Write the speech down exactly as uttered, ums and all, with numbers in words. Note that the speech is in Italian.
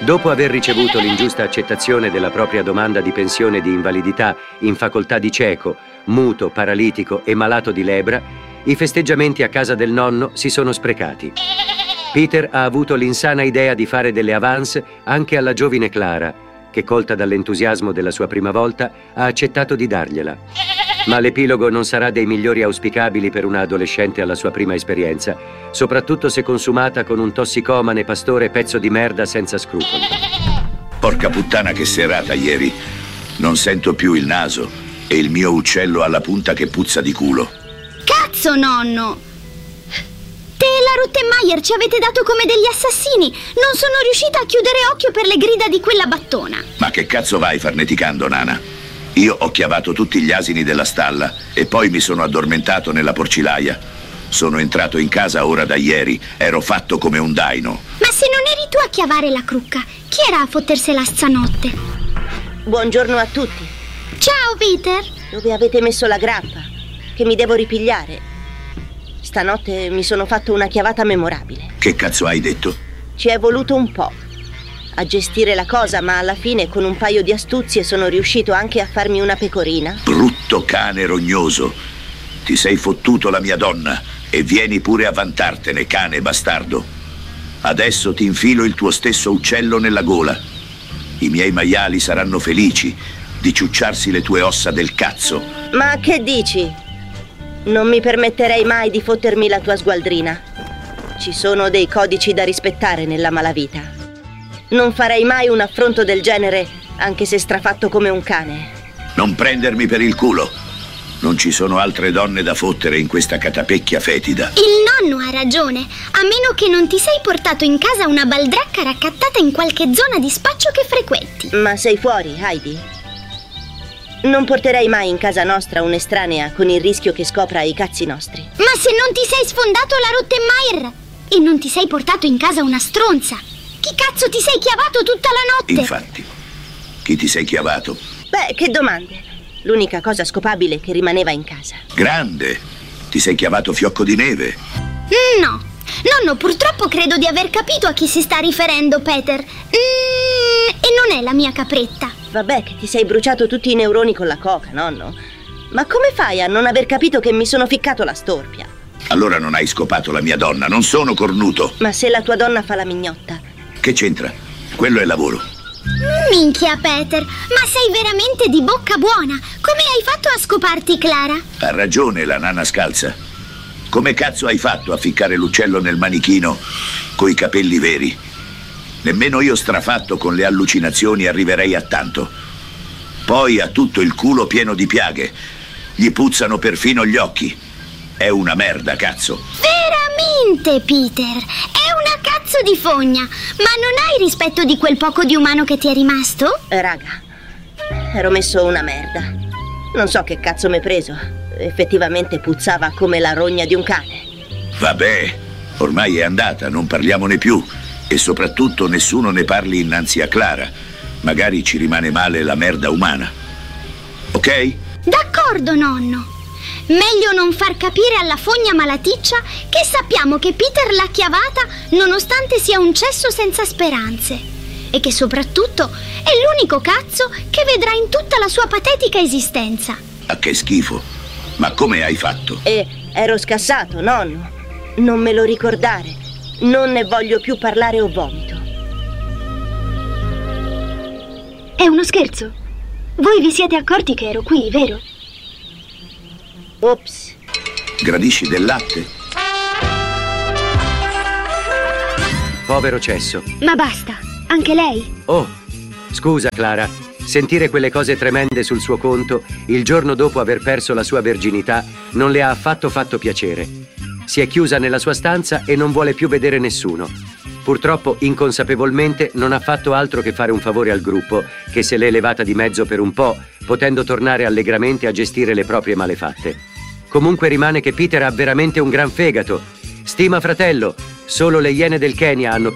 Dopo aver ricevuto l'ingiusta accettazione della propria domanda di pensione di invalidità in facoltà di cieco, muto, paralitico e malato di lebbra, i festeggiamenti a casa del nonno si sono sprecati. Peter ha avuto l'insana idea di fare delle avance anche alla giovine Clara, che, colta dall'entusiasmo della sua prima volta, ha accettato di dargliela. Ma l'epilogo non sarà dei migliori auspicabili per una adolescente alla sua prima esperienza, soprattutto se consumata con un tossicomane pastore pezzo di merda senza scrupoli. Porca puttana che serata ieri. Non sento più il naso e il mio uccello alla punta che puzza di culo. Cazzo, nonno! Te e la Rottenmeier ci avete dato come degli assassini. Non sono riuscita a chiudere occhio per le grida di quella battona. Ma che cazzo vai farneticando, nana? Io ho chiavato tutti gli asini della stalla e poi mi sono addormentato nella porcilaia. Sono entrato in casa ora da ieri. Ero fatto come un daino. Ma se non eri tu a chiavare la crucca, chi era a fottersela stanotte? Buongiorno a tutti. Ciao, Peter. Dove avete messo la grappa? Che mi devo ripigliare. Stanotte mi sono fatto una chiavata memorabile. Che cazzo hai detto? Ci è voluto un po' a gestire la cosa, ma alla fine con un paio di astuzie sono riuscito anche a farmi una pecorina. Brutto cane rognoso. Ti sei fottuto la mia donna e vieni pure a vantartene, cane bastardo. Adesso ti infilo il tuo stesso uccello nella gola. I miei maiali saranno felici di ciucciarsi le tue ossa del cazzo. Ma che dici? Non mi permetterei mai di fottermi la tua sgualdrina. Ci sono dei codici da rispettare nella malavita. Non farei mai un affronto del genere, anche se strafatto come un cane. Non prendermi per il culo. Non ci sono altre donne da fottere in questa catapecchia fetida. Il nonno ha ragione. A meno che non ti sei portato in casa una baldracca raccattata in qualche zona di spaccio che frequenti. Ma sei fuori, Heidi? Non porterei mai in casa nostra un'estranea con il rischio che scopra i cazzi nostri. Ma se non ti sei sfondato la Rottenmeier e non ti sei portato in casa una stronza, chi cazzo ti sei chiavato tutta la notte? Infatti, chi ti sei chiavato? Beh, che domande. L'unica cosa scopabile che rimaneva in casa. Grande! Ti sei chiavato Fiocco di Neve? No, nonno, purtroppo credo di aver capito a chi si sta riferendo, Peter. Mm, e non è la mia capretta. Vabbè, che ti sei bruciato tutti i neuroni con la coca, nonno. Ma come fai a non aver capito che mi sono ficcato la storpia? Allora non hai scopato la mia donna, non sono cornuto. Ma se la tua donna fa la mignotta? Che c'entra? Quello è lavoro. Minchia, Peter, ma sei veramente di bocca buona. Come hai fatto a scoparti Clara? Ha ragione la nana scalza. Come cazzo hai fatto a ficcare l'uccello nel manichino coi capelli veri? Nemmeno io strafatto con le allucinazioni arriverei a tanto. Poi ha tutto il culo pieno di piaghe. Gli puzzano perfino gli occhi. È una merda, cazzo. Veramente, Peter? È una cazzo di fogna. Ma non hai rispetto di quel poco di umano che ti è rimasto? Eh, raga, ero messo una merda. Non so che cazzo m'è preso. Effettivamente puzzava come la rogna di un cane. Vabbè, ormai è andata, non parliamone più. E soprattutto nessuno ne parli innanzi a Clara. Magari ci rimane male la merda umana. Ok? D'accordo, nonno. Meglio non far capire alla fogna malaticcia che sappiamo che Peter l'ha chiavata nonostante sia un cesso senza speranze. E che soprattutto è l'unico cazzo che vedrà in tutta la sua patetica esistenza. Ah, che schifo. Ma come hai fatto? E ero scassato, nonno. Non me lo ricordare. Non ne voglio più parlare o vomito. È uno scherzo. Voi vi siete accorti che ero qui, vero? Ops. Gradisci del latte? Povero cesso. Ma basta, anche lei. Oh, scusa Clara. Sentire quelle cose tremende sul suo conto il giorno dopo aver perso la sua verginità non le ha affatto fatto piacere. Si è chiusa nella sua stanza e non vuole più vedere nessuno. Purtroppo, inconsapevolmente, non ha fatto altro che fare un favore al gruppo, che se l'è levata di mezzo per un po', potendo tornare allegramente a gestire le proprie malefatte. Comunque rimane che Peter ha veramente un gran fegato. Stima fratello, solo le iene del Kenya hanno più